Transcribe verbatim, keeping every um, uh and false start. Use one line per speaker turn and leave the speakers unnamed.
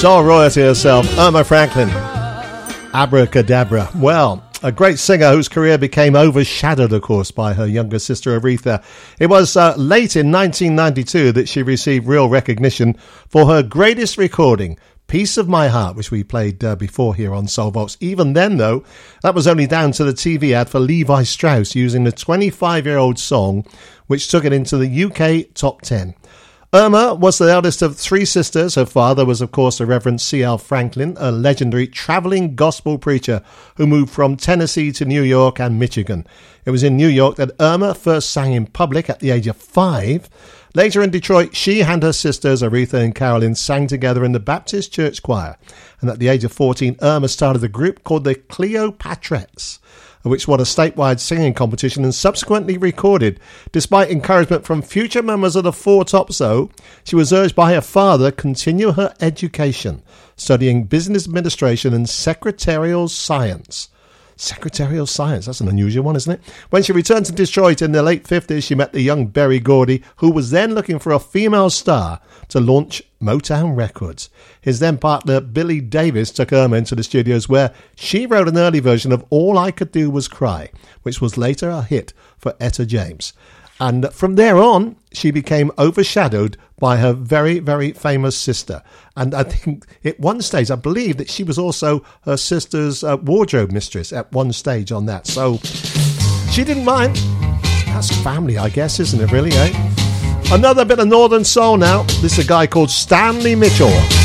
Soul royalty herself, Irma Franklin. Abracadabra. Well, a great singer whose career became overshadowed, of course, by her younger sister Aretha. It was uh, late in nineteen ninety-two that she received real recognition for her greatest recording, Piece of My Heart, which we played uh, before here on Soul Vaults. Even then, though, that was only down to the T V ad for Levi Strauss using the twenty-five-year-old song, which took it into the U K top ten. Irma was the eldest of three sisters. Her father was, of course, the Reverend C L Franklin, a legendary traveling gospel preacher who moved from Tennessee to New York and Michigan. It was in New York that Irma first sang in public at the age of five. Later in Detroit, she and her sisters, Aretha and Carolyn, sang together in the Baptist Church Choir. And at the age of fourteen, Irma started a group called the Cleopatrettes, which won a statewide singing competition and subsequently recorded. Despite encouragement from future members of the Four Tops, though, she was urged by her father to continue her education, studying business administration and secretarial science. Secretarial science, that's an unusual one, isn't it? When she returned to Detroit in the late fifties, she met the young Berry Gordy, who was then looking for a female star to launch Motown Records. His then partner, Billy Davis, took Irma into the studios where she wrote an early version of All I Could Do Was Cry, which was later a hit for Etta James. And from there on, she became overshadowed by her very, very famous sister. And I think at one stage, I believe that she was also her sister's uh, wardrobe mistress at one stage on that. So she didn't mind. That's family, I guess, isn't it really, eh? Another bit of Northern Soul now. This is a guy called Stanley Mitchell.